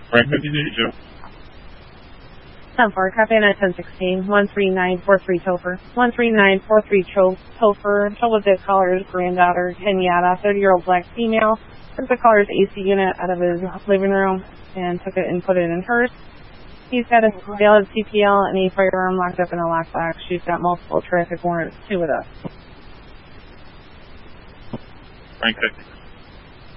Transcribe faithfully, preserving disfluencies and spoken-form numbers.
Frank fifty-two. ten four, copy at ten sixteen, one three nine four three Topher. one three nine four three Topher. Told with this caller's granddaughter, Kenyatta, thirty-year-old black female. Took the caller's A C unit out of his living room and took it and put it in hers. He's got a valid C P L and a firearm locked up in a lockbox. She's got multiple traffic warrants, two with us. Frank fifty.